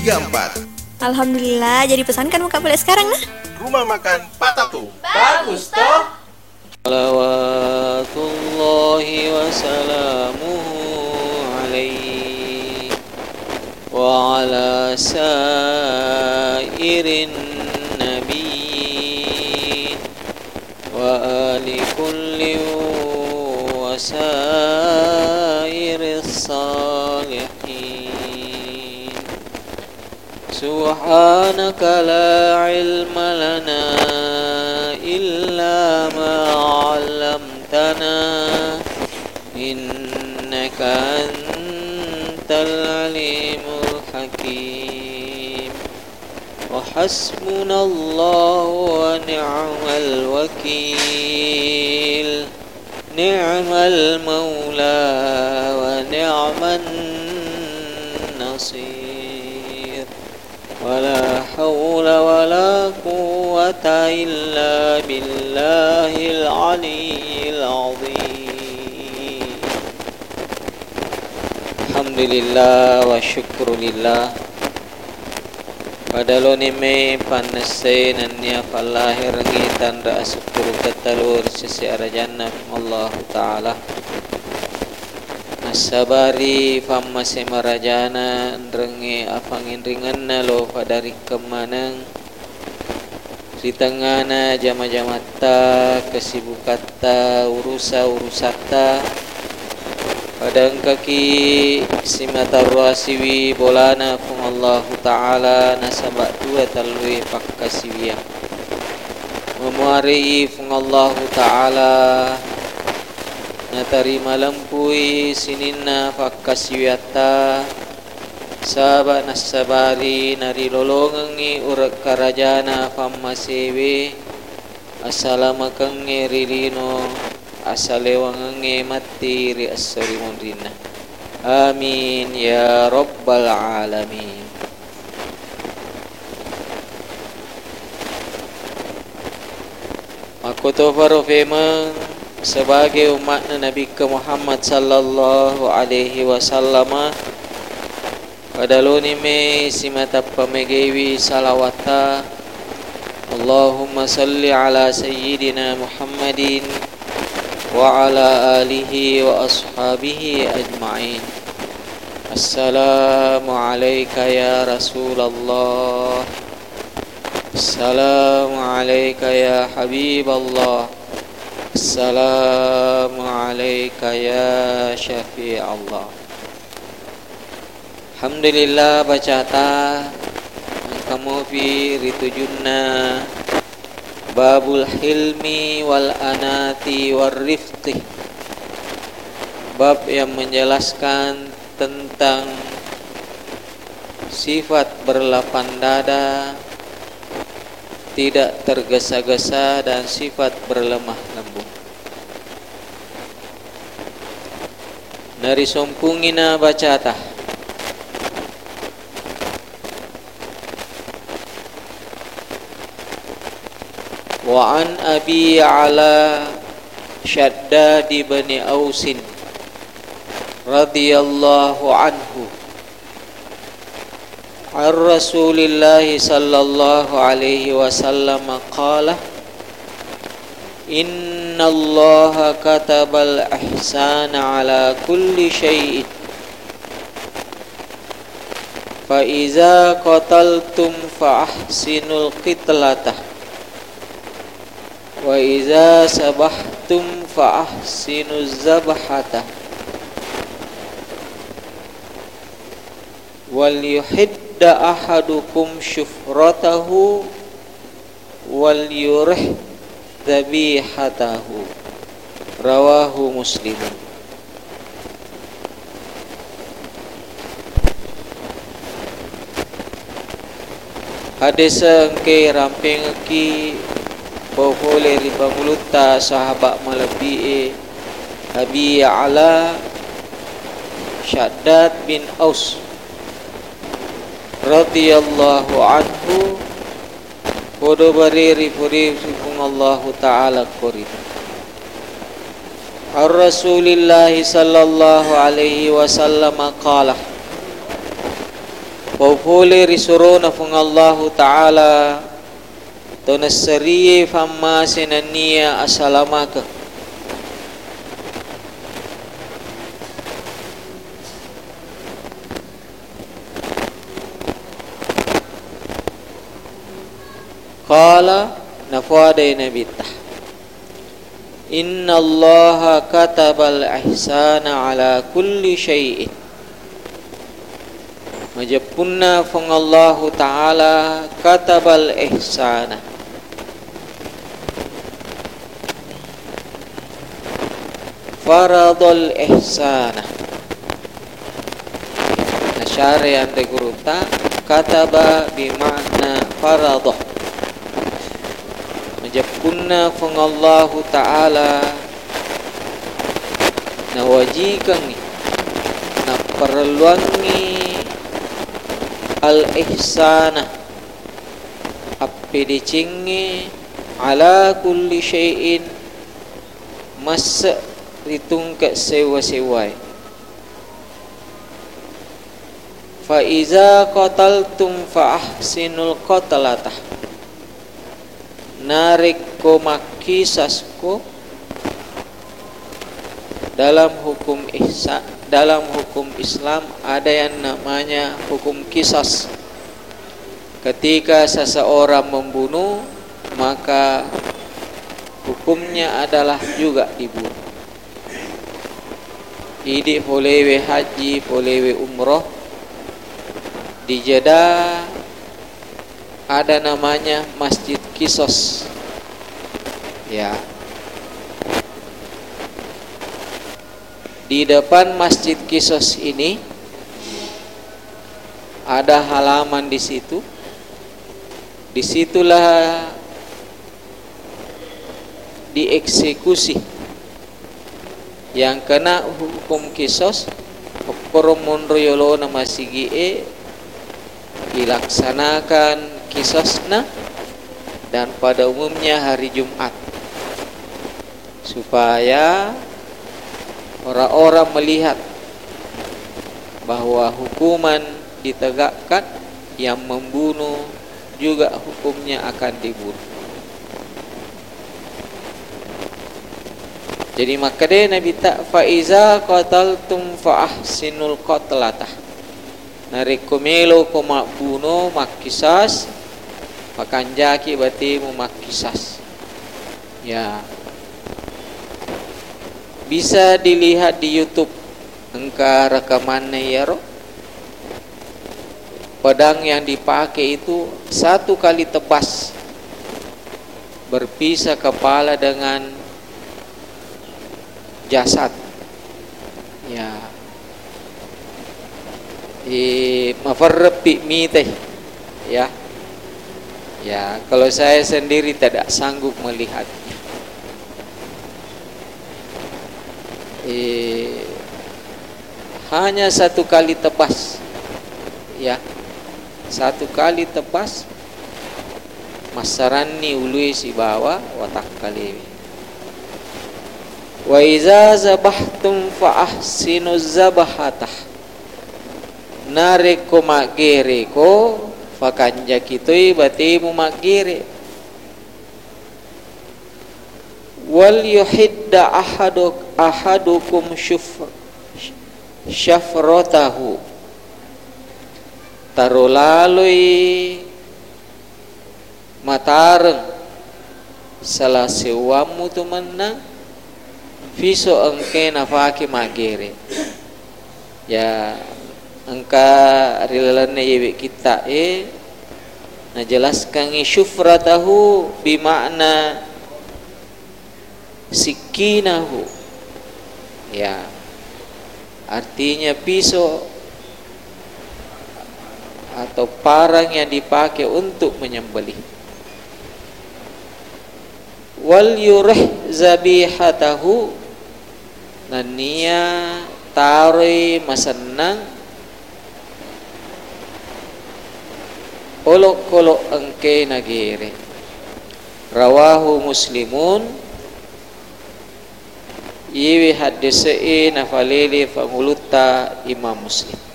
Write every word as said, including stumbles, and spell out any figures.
tiga empat. Alhamdulillah, jadi pesankan muka boleh sekarang nah. Rumah makan Pak Tatu. Bagus toh. Salawatullahi wa salamuhu alaihi wa ala sairin nabiyyin wa ali kulli wa sairis salihin. Subhanaka la ilma lana illa ma 'allamtana innaka antal alimul hakim. Wa hasbunallahu wa ni'mal wakil. Ni'mal maula wa ni'man nasir. ولا حول ولا قوة إلا بالله العلي العظيم. الحمد لله والشكر لله. Padaloni me panasay nanya palahir ngitan da asukuru katalur sisi arajana Allah Ta'ala. Sabari famma semarajana ndrengi afangin ringanna lo padari kemanang ritangana jama-jamata kesibukatta urusa urusata padang kaki simata ruasiwi bolana kum Allah Ta'ala nasabak dua talwi pakkasiwiya memuari fung Allah Ta'ala natari malampui sininna fakkasiwiyata sahabat nasabari nari lolongangi urak karajana famma sewe assalamakange ririno asalewangange mati ri assarimun rina. Amin ya rabbal alamin. Makoto farofema sebagai umat Nabi Muhammad sallallahu alaihi wasallam pada loni me simata pamegewi salawata Allahumma salli ala sayyidina Muhammadin wa ala alihi wa ashabihi ajma'in. Assalamu alayka ya Rasulullah. Assalamu alayka ya Habiballah. Assalamualaikum ya Syafi' Allah. Alhamdulillah bacata kamu fi ritujunna babul hilmi wal anati war rifqi. Bab yang menjelaskan tentang sifat berlapang dada, tidak tergesa-gesa dan sifat berlemah lembut. Dari sompungina bacata wa an abi ala Shaddad bin Ausin radhiyallahu anhu an Rasulillah sallallahu alaihi wasallam qala inna Allah katabal ihsana ala kulli syai'in fa iza qataltum fa ahsinul qitlatah wa iza sabahtum fa ahsinuz zabhatah wal yuhidda ahadukum syufratahu wal yurih dzabihatahu. Rawahu Muslim. Hadis engke ramping ki boleh riba mulutta sahabat melebihi Abi Ala Shaddad bin Aus radhiyallahu anhu bodo bariri puri sifung Allah Ta'ala korib Ar-Rasulillah sallallahu alaihi wasallam qala wa fole risorona fung Allahu Ta'ala tonasariye famma senania asalamaka qala nafadai nabita inna allaha katabal ihsana ala kulli syai'in majapunna fung Allahu Ta'ala katabal ihsana faradul ihsana nasyari ante guruta kataba bimakna faradah majapunna fung Allahu Ta'ala nawajikangi na perluangi al-ihsana api dicingi ala kulli syai'in masa ditungkak sewa-sewai fa iza qataltum fa ahsinul qatalatah narik ko makisasko dalam hukum ihsan, dalam hukum Islam ada yang namanya hukum kisas. Ketika seseorang membunuh, maka hukumnya adalah juga dibunuh. Idi polewe haji, polewe umroh. Di Jeddah ada namanya Masjid Kisos. Ya. Di depan Masjid Kisos ini ada halaman di situ. Disitulah dieksekusi yang kena hukum kisos poromonroyolo nama sigie dilaksanakan kisosna dan pada umumnya hari Jumat supaya orang-orang melihat bahwa hukuman ditegakkan, yang membunuh juga hukumnya akan dibunuh. Jadi maka dia Nabi tak faiza qataltum fa ahsinul qatlatah. Narekomelo ko makbunuh makisas pakanjaki berarti mu makisas. Ya. Bisa dilihat di YouTube engka rekamannya ya roh. Pedang yang dipakai itu satu kali tebas berpisah kepala dengan jasad. Ya. I mafarrepi mite. Ya. Ya, kalau saya sendiri tidak sanggup melihatnya. Eh, hanya satu kali tebas, ya, satu kali tebas masarani ului si bawa watak kali. Wa iza zabahtum fa ahsinu zabahatah. Nareko magereko fakanja kitoi batimu magere. Wal yuhidda ahaduk ahadukum syufr syafrotahu tarulalui matareng salah sewamu tu menang viso engke nafaki magere. Ya engka rilane yewe kita eh najelaskan syufratahu bimakna sikinahu, ya, artinya pisau atau parang yang dipakai untuk menyembelih. Wal yurih zabihatahu, nania tarai masenang olok-olok engke nagere. Rawahu Muslimun. Iwi hadisai nafalili famuluta Imam Muslim.